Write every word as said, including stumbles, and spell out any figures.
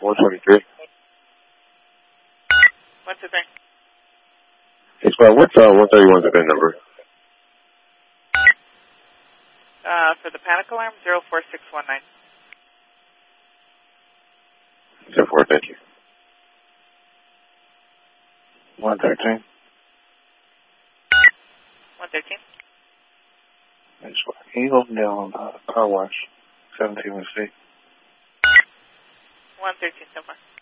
one twenty-three. one two three. Hey, Squad, what's uh, one thirty-one's the V I N number? Uh, for the panic alarm, zero four six one nine. zero four, thank you. one thirteen. one thirteen. Thanks, Squad. Can you open down uh, car wash, seventeen with C? one thirteen so far.